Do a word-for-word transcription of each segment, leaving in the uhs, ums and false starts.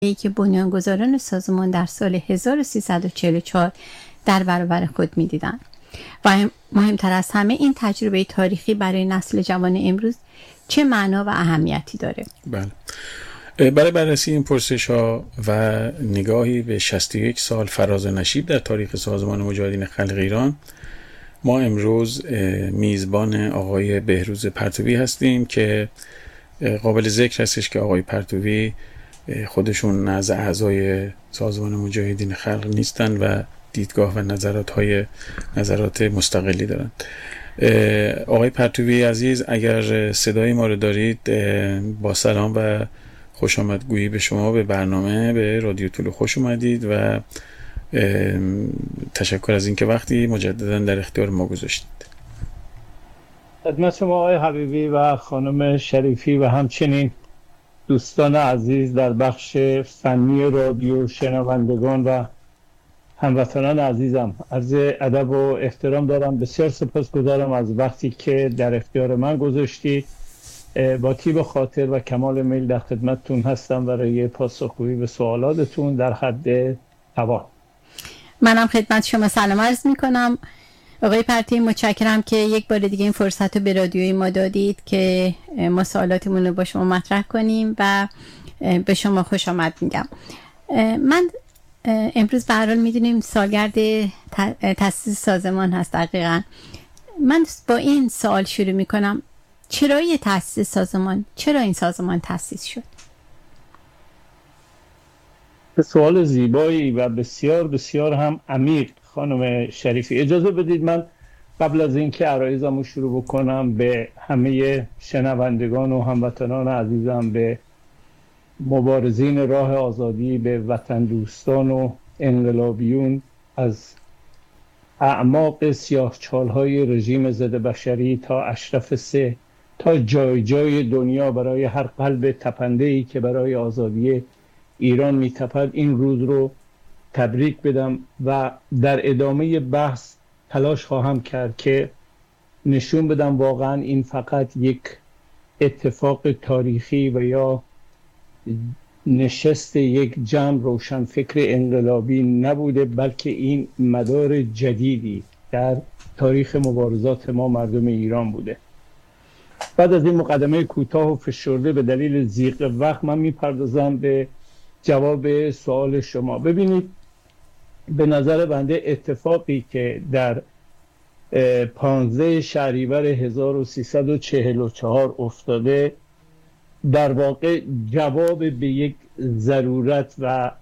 ای که بنیانگذاران سازمان در سال هزار و سیصد و چهل و چهار در برابر خود می‌دیدند. و مهمتر از همه این تجربه تاریخی برای نسل جوان امروز چه معنا و اهمیتی داره؟ بله. برای بررسی این پرسش‌ها و نگاهی به شصت و یک سال فراز و نشیب در تاریخ سازمان مجاهدین خلق ایران، ما امروز میزبان آقای بهروز پرتوی هستیم که قابل ذکر هستش که آقای پرتوی خودشون از اعضای سازمان مجاهدین خلق نیستن و دیدگاه و نظرات های نظرات مستقلی دارن. آقای پرتوی عزیز، اگر صدای ما رو دارید، با سلام و خوش آمدگویی به شما به برنامه به رادیو طلوع خوش اومدید و تشکر از اینکه وقتی مجددا در اختیار ما گذاشتید. خدمت شما آقای حبیبی و خانم شریفی و همچنین دوستان عزیز در بخش فنی رادیو، شنوندگان و هموطنان عزیزم، عرض ادب و احترام دارم. بسیار سپاسگزارم از وقتی که در اختیار من گذاشتید. با طیب خاطر و کمال میل در خدمتتون هستم برای پاسخگویی به سوالاتتون در حد توان. منم خدمت شما سلام عرض میکنم. آقای پرتوی، متشکرم که یک بار دیگه این فرصت رو به رادیوی ما دادید که ما سوالاتمون رو با شما مطرح کنیم و به شما خوش آمد میگم. من امروز به هر حال میدونیم سالگرد تأسیس سازمان هست. دقیقاً من با این سوال شروع میکنم: چرایی تأسیس سازمان؟ چرا این سازمان تأسیس شد؟ سوال زیبایی و بسیار بسیار هم عمیق خانم شریفی. اجازه بدید من قبل از اینکه عرایضم رو شروع بکنم به همه شنوندگان و هموطنان عزیزم، به مبارزین راه آزادی، به وطن دوستان و انقلابیون از اعماق سیاهچال‌های رژیم ضد بشری تا اشرف سه تا جای جای دنیا، برای هر قلب تپنده‌ای که برای آزادی ایران میتپد، این روز رو تبریک بدم و در ادامه بحث تلاش خواهم کرد که نشون بدم واقعا این فقط یک اتفاق تاریخی و یا نشست یک جمع روشنفکر انقلابی نبوده، بلکه این مدار جدیدی در تاریخ مبارزات ما مردم ایران بوده. بعد از این مقدمه کوتاه و فشرده به دلیل ضیق وقت، من میپردازم به جواب سوال شما. ببینید، به نظر بنده اتفاقی که در پانزده شهریور هزار و سیصد و چهل و چهار افتاده در واقع جواب به یک ضرورت و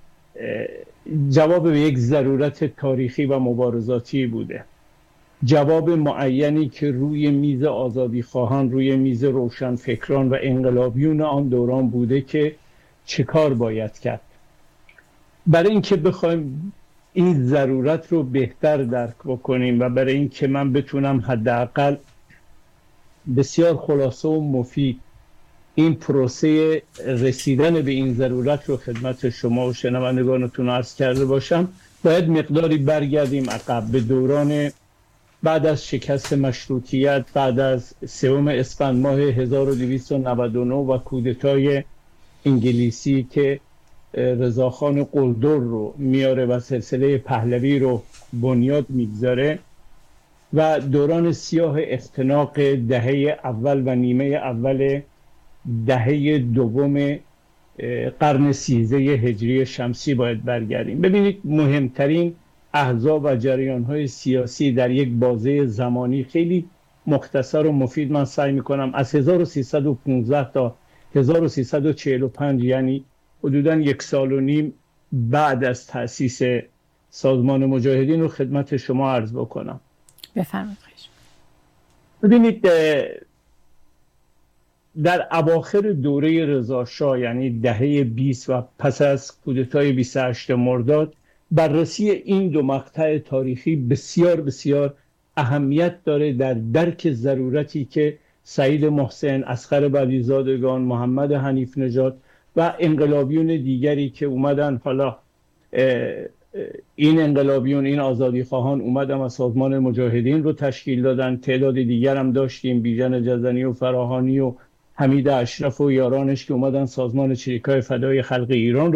جواب به یک ضرورت تاریخی و مبارزاتی بوده. جواب معینی که روی میز آزادی خواهان، روی میز روشنفکران و انقلابیون آن دوران بوده که چه کار باید کرد. برای اینکه بخوایم این ضرورت رو بهتر درک بکنیم و برای اینکه من بتونم حداقل بسیار خلاصه و مفید این پروسه رسیدن به این ضرورت رو خدمت شما و شنوندگانتون عرض کرده باشم، باید مقداری برگردیم عقب به دوران بعد از شکست مشروطیت، بعد از سوم اسفند ماه هزار و دویست و نود و نه و کودتای انگلیسی که رضاخان قلدر رو میاره و سلسله پهلوی رو بنیاد میگذاره و دوران سیاه اختناق دهه اول و نیمه اول دهه دوم قرن سیزده هجری شمسی باید برگردیم. ببینید، مهمترین احزاب و جریان‌های سیاسی در یک بازه زمانی خیلی مختصر و مفید من سعی می‌کنم از هزار و سیصد و پانزده تا هزار و سیصد و چهل و پنج، یعنی حدوداً یک سال و نیم بعد از تأسیس سازمان مجاهدین رو خدمت شما عرض بکنم. بفرمایید. ببینید، در اواخر دوره رضا شاه، یعنی دهه بیست و پس از کودتای بیست و هشتم مرداد، بررسی این دو مقطع تاریخی بسیار بسیار اهمیت داره در درک ضرورتی که سعید محسن، اصغر بدیزادگان، محمد حنیف نژاد و انقلابیون دیگری که اومدن، حالا این انقلابیون، این آزادی خواهان اومدن و سازمان مجاهدین رو تشکیل دادن. تعداد دیگر هم داشتیم، بیژن جزنی و فراهانی و حمید اشرف و یارانش که اومدن سازمان چریکای فدای خلق ایران